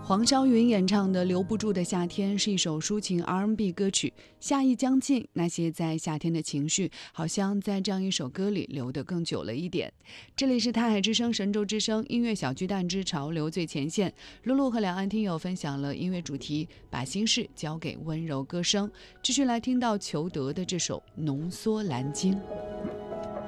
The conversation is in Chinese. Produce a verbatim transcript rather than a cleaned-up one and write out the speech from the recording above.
黄霄云演唱的《留不住的夏天》是一首抒情 R and B 歌曲，夏意将近，那些在夏天的情绪好像在这样一首歌里留得更久了一点。这里是泰海之声神州之声音乐小巨蛋之潮流最前线，露露和两岸听友分享了音乐主题，把心事交给温柔歌声。继续来听到裘德的这首《浓缩蓝鲸》。